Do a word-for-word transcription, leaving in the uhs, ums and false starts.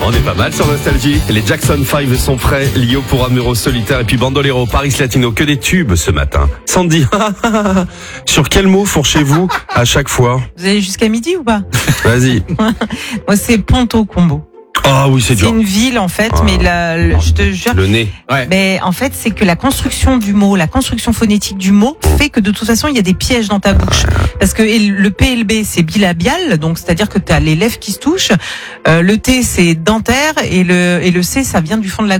On est pas mal sur Nostalgie. Les Jackson five sont prêts. Lio pour Amuro Solitaire et puis Bandolero, Paris Latino. Que des tubes ce matin. Sandy, sur quel mot fourchez-vous à chaque fois? Vous allez jusqu'à midi ou pas? Vas-y. Moi, c'est Ponto Combo. Ah oui, c'est C'est dur. une ville, en fait, Ah. mais la, le- je te jure. Le nez. Ouais. Mais en fait, c'est que la construction du mot, la construction phonétique du mot fait que de toute façon, il y a des pièges dans ta bouche. Parce que le P L B, c'est bilabial, donc c'est-à-dire que tu as les lèvres qui se touchent. Euh, le T, c'est dentaire et le, et le C, ça vient du fond de la